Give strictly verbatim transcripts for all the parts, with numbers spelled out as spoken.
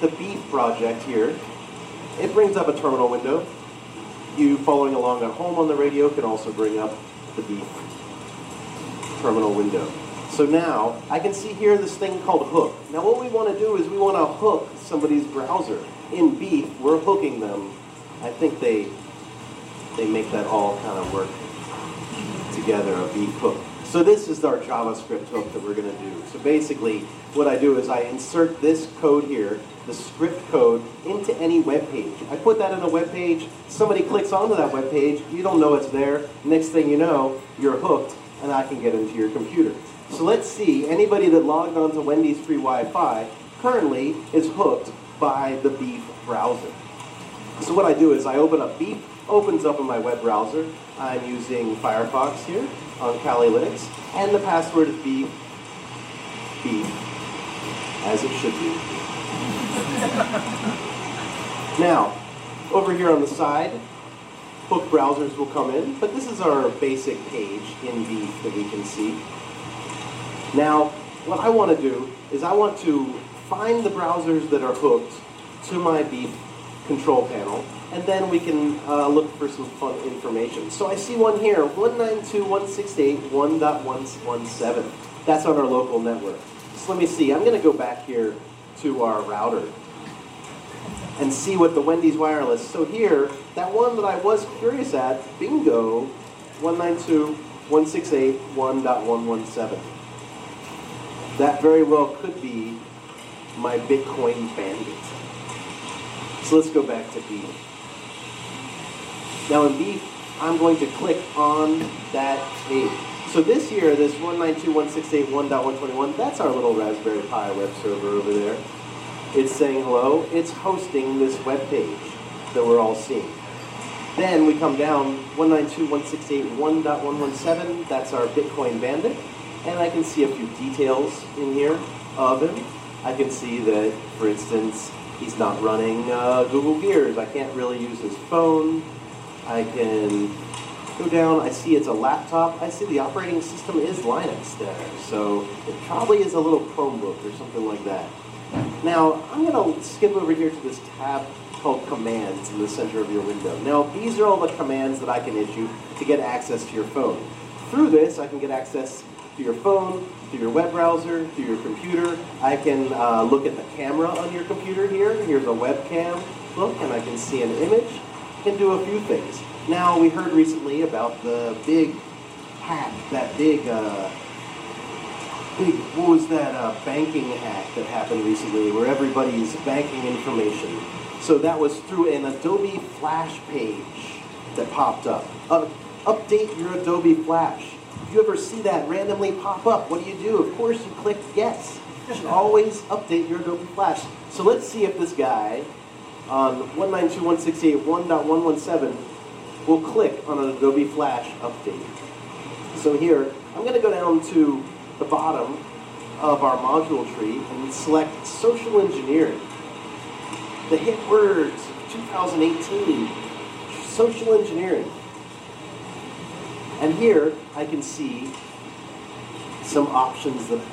the Beef project here, it brings up a terminal window. You following along at home on the radio can also bring up the Beef terminal window. So now, I can see here this thing called hook. Now what we want to do is we want to hook somebody's browser. In Beef, we're hooking them. I think they, they make that all kind of work together, a Beef hook. So this is our JavaScript hook that we're going to do. So basically, what I do is I insert this code here, the script code, into any web page. I put that in a web page, somebody clicks onto that web page, you don't know it's there, next thing you know, you're hooked, and I can get into your computer. So let's see, anybody that logged onto Wendy's free Wi-Fi currently is hooked by the Beef browser. So what I do is I open up Beef, opens up in my web browser. I'm using Firefox here on Kali Linux, and the password is Beef, Beef, as it should be. Now, over here on the side, hook browsers will come in, but this is our basic page in Beef that we can see. Now, what I want to do is I want to find the browsers that are hooked to my Beef control panel, and then we can uh, look for some fun information. So I see one here, one ninety-two dot one sixty-eight dot one dot one seventeen. That's on our local network. So let me see, I'm going to go back here to our router and see what the Wendy's wireless. So here, that one that I was curious at, bingo, one ninety-two dot one sixty-eight dot one dot one seventeen. That very well could be my Bitcoin Bandit. So let's go back to Beef. Now in Beef, I'm going to click on that page. So this here, this one ninety-two dot one sixty-eight dot one dot one twenty-one, that's our little Raspberry Pi web server over there. It's saying hello. It's hosting this web page that we're all seeing. Then we come down, one ninety-two dot one sixty-eight dot one dot one seventeen, that's our Bitcoin Bandit. And I can see a few details in here of him. I can see that, for instance, he's not running uh, Google Gears. I can't really use his phone. I can go down. I see it's a laptop. I see the operating system is Linux there. So it probably is a little Chromebook or something like that. Now, I'm going to skip over here to this tab called Commands in the center of your window. Now, these are all the commands that I can issue to get access to your phone. Through this, I can get access to your phone, through your web browser, through your computer. I can uh, look at the camera on your computer here. Here's a webcam look, and I can see an image. I can do a few things. Now, we heard recently about the big hack, that big, uh, big, what was that uh, banking hack that happened recently where everybody's banking information. So that was through an Adobe Flash page that popped up. Uh, update your Adobe Flash. If you ever see that randomly pop up, what do you do? Of course, you click yes. You should always update your Adobe Flash. So let's see if this guy on one ninety-two dot one sixty-eight dot one dot one seventeen will click on an Adobe Flash update. So here, I'm going to go down to the bottom of our module tree and select Social Engineering. The hit words of two thousand eighteen, Social Engineering. And here, I can see some options that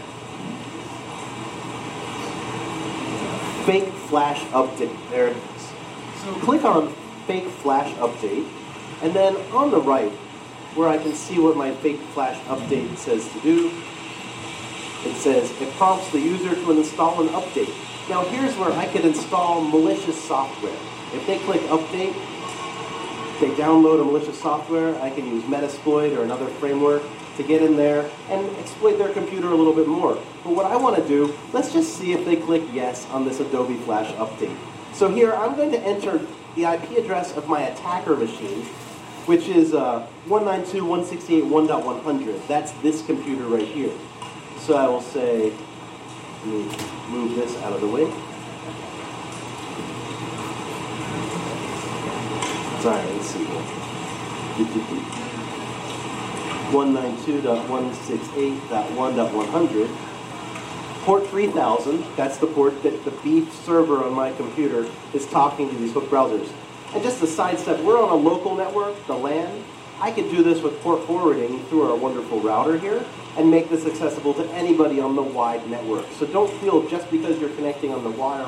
Fake Flash Update. There it is. So click on Fake Flash Update, and then on the right, where I can see what my Fake Flash Update says to do, it says it prompts the user to install an update. Now here's where I could install malicious software. If they click Update, they download a malicious software. I can use Metasploit or another framework to get in there and exploit their computer a little bit more. But what I want to do, let's just see if they click yes on this Adobe Flash update. So here, I'm going to enter the I P address of my attacker machine, which is uh, one ninety-two dot one sixty-eight dot one dot one hundred. That's this computer right here. So I will say, let me move this out of the way. Sorry, let's see here. one ninety-two dot one sixty-eight dot one dot one hundred. Port three thousand, that's the port that the Beef server on my computer is talking to these hook browsers. And just a side step, we're on a local network, the LAN. I could do this with port forwarding through our wonderful router here and make this accessible to anybody on the wide network. So don't feel just because you're connecting on the wire